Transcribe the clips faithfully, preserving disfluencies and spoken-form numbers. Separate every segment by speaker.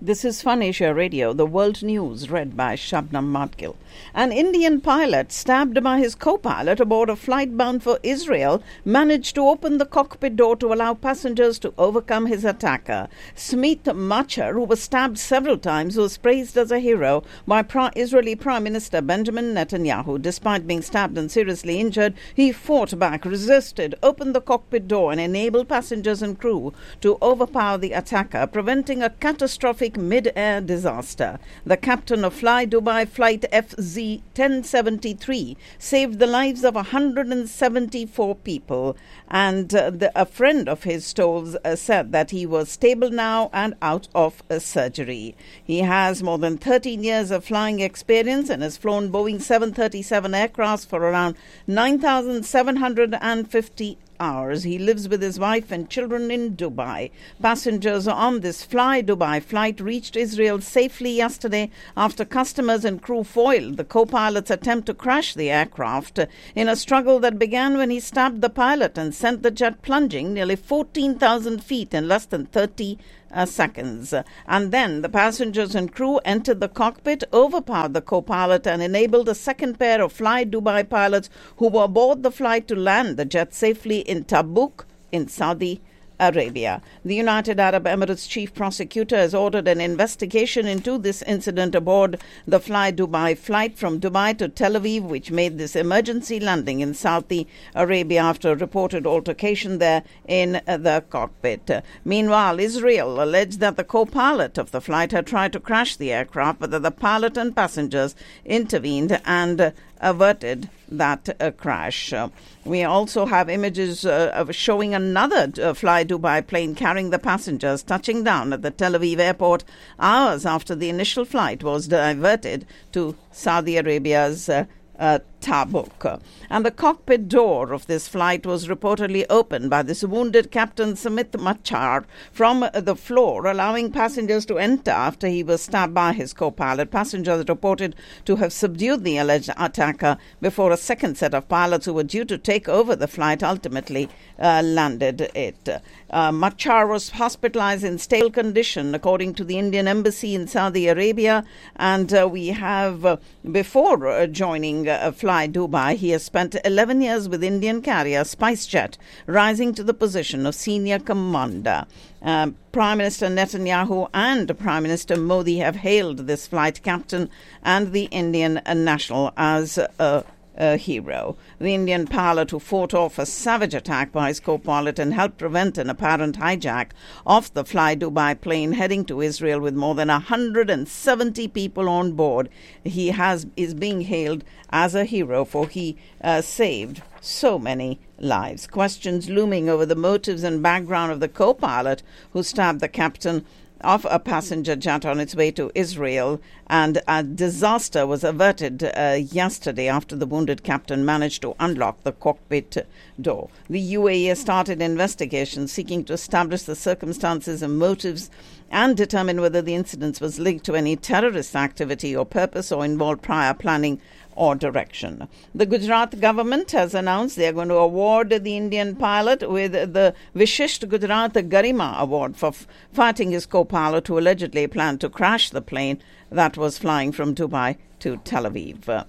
Speaker 1: This is Fun Asia Radio, the world news read by Shabnam Madgil. An Indian pilot stabbed by his co-pilot aboard a flight bound for Israel managed to open the cockpit door to allow passengers to overcome his attacker. Smit Machar, who was stabbed several times, was praised as a hero by Pro- Israeli Prime Minister Benjamin Netanyahu. Despite being stabbed and seriously injured, he fought back, resisted, opened the cockpit door and enabled passengers and crew to overpower the attacker, preventing a catastrophic mid-air disaster. The captain of Fly Dubai Flight F Z ten seventy-three saved the lives of one hundred seventy-four people, and uh, the, a friend of his told, uh, said that he was stable now and out of uh, surgery. He has more than thirteen years of flying experience and has flown Boeing seven thirty-seven aircraft for around nine thousand seven hundred fifty hours. He lives with his wife and children in Dubai. Passengers on this Fly Dubai flight reached Israel safely yesterday after customers and crew foiled the co-pilot's attempt to crash the aircraft in a struggle that began when he stabbed the pilot and sent the jet plunging nearly fourteen thousand feet in less than thirty Uh, seconds. And then the passengers and crew entered the cockpit, overpowered the co-pilot and enabled a second pair of Fly Dubai pilots who were aboard the flight to land the jet safely in Tabuk in Saudi Arabia. The United Arab Emirates chief prosecutor has ordered an investigation into this incident aboard the Fly Dubai flight from Dubai to Tel Aviv, which made this emergency landing in Saudi Arabia after a reported altercation there in uh, the cockpit. Uh, meanwhile, Israel alleged that the co-pilot of the flight had tried to crash the aircraft, but that the pilot and passengers intervened and uh, averted that uh, crash. Uh, we also have images uh, of showing another uh, Fly Dubai plane carrying the passengers touching down at the Tel Aviv airport hours after the initial flight was diverted to Saudi Arabia's uh, uh, Tabuk. And the cockpit door of this flight was reportedly opened by this wounded Captain Smit Machar from the floor, allowing passengers to enter after he was stabbed by his co-pilot. Passengers reported to have subdued the alleged attacker before a second set of pilots who were due to take over the flight ultimately uh, landed it. Uh, Machar was hospitalized in stable condition, according to the Indian Embassy in Saudi Arabia, and uh, we have, uh, before uh, joining uh, Fly Dubai, he has spent eleven years with Indian carrier SpiceJet, rising to the position of senior commander. Uh, Prime Minister Netanyahu and Prime Minister Modi have hailed this flight captain and the Indian national as a A hero. The Indian pilot who fought off a savage attack by his co-pilot and helped prevent an apparent hijack of the Fly Dubai plane heading to Israel with more than one hundred seventy people on board. He has is being hailed as a hero, for he uh, saved so many lives. Questions looming over the motives and background of the co-pilot who stabbed the captain of a passenger jet on its way to Israel, and a disaster was averted uh, yesterday after the wounded captain managed to unlock the cockpit door. The U A E has started investigations seeking to establish the circumstances and motives and determine whether the incident was linked to any terrorist activity or purpose or involved prior planning or direction. The Gujarat government has announced they are going to award the Indian pilot with the Vishisht Gujarat Garima Award for f- fighting his co-pilot who allegedly planned to crash the plane that was flying from Dubai to Tel Aviv. Uh,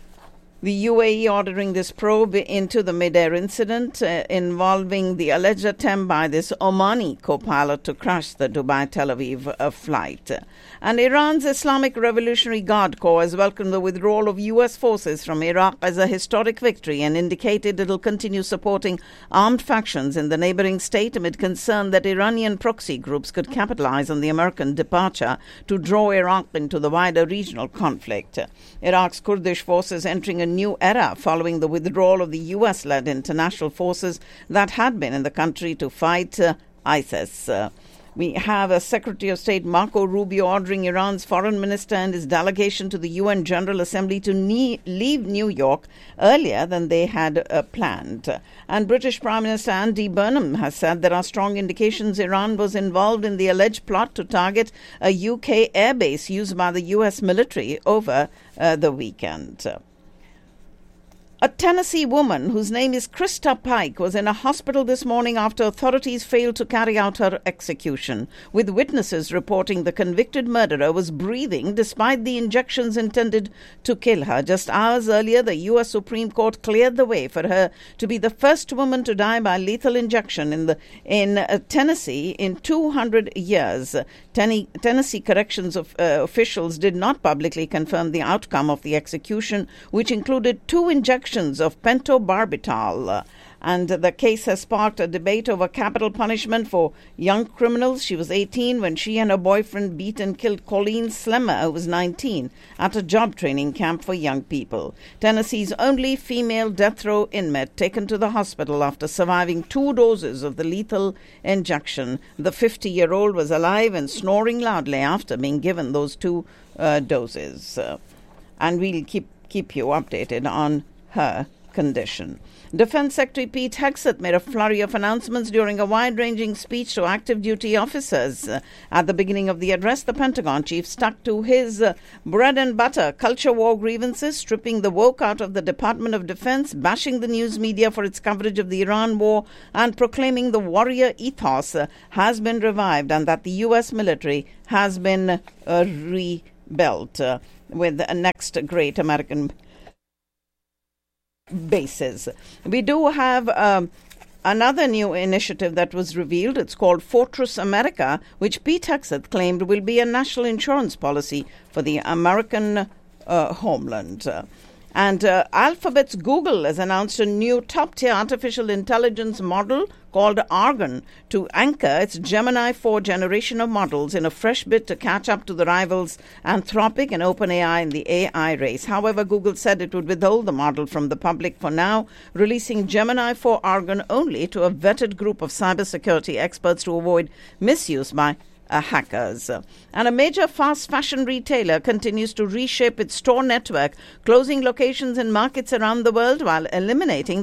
Speaker 1: The U A E ordering this probe into the mid-air incident uh, involving the alleged attempt by this Omani co-pilot to crash the Dubai-Tel Aviv uh, flight. And Iran's Islamic Revolutionary Guard Corps has welcomed the withdrawal of U S forces from Iraq as a historic victory and indicated it will continue supporting armed factions in the neighboring state amid concern that Iranian proxy groups could capitalize on the American departure to draw Iraq into the wider regional conflict. Iraq's Kurdish forces entering a new era following the withdrawal of the U S-led international forces that had been in the country to fight uh, ISIS. Uh, we have a Secretary of State Marco Rubio ordering Iran's foreign minister and his delegation to the U N General Assembly to ne- leave New York earlier than they had uh, planned. And British Prime Minister Andy Burnham has said there are strong indications Iran was involved in the alleged plot to target a U K airbase used by the U S military over uh, the weekend. A Tennessee woman whose name is Krista Pike was in a hospital this morning after authorities failed to carry out her execution, with witnesses reporting the convicted murderer was breathing despite the injections intended to kill her. Just hours earlier, the U S Supreme Court cleared the way for her to be the first woman to die by lethal injection in the in uh, Tennessee in two hundred years. Ten- Tennessee corrections of, uh, officials did not publicly confirm the outcome of the execution, which included two injections of pentobarbital. And the case has sparked a debate over capital punishment for young criminals. She was eighteen when she and her boyfriend beat and killed Colleen Slemmer, who was nineteen, at a job training camp for young people. Tennessee's only female death row inmate taken to the hospital after surviving two doses of the lethal injection. The fifty-year-old was alive and snoring loudly after being given those two uh, doses. Uh, and we'll keep, keep you updated on her condition. Defense Secretary Pete Hegseth made a flurry of announcements during a wide-ranging speech to active duty officers. Uh, at the beginning of the address, the Pentagon chief stuck to his uh, bread and butter culture war grievances, stripping the woke out of the Department of Defense, bashing the news media for its coverage of the Iran war, and proclaiming the warrior ethos uh, has been revived and that the U S military has been uh, rebuilt uh, with the next great American bases. We do have um, another new initiative that was revealed. It's called Fortress America, which Pete Hegseth claimed will be a national insurance policy for the American uh, homeland. Uh, and uh, Alphabet's Google has announced a new top-tier artificial intelligence model called Argon to anchor its Gemini four generation of models in a fresh bid to catch up to the rivals Anthropic and OpenAI in the A I race. However, Google said it would withhold the model from the public for now, releasing Gemini four Argon only to a vetted group of cybersecurity experts to avoid misuse by Uh, hackers. And a major fast fashion retailer continues to reshape its store network, closing locations in markets around the world while eliminating